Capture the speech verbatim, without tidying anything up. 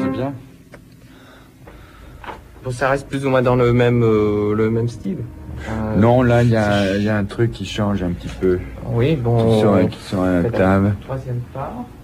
c'est bien. Bon, ça reste plus ou moins dans le même, euh, le même style. Euh, Non, là, il y a, y a un truc qui change un petit peu. Oui, bon. Qui sort, qui sort à la table. Troisième part.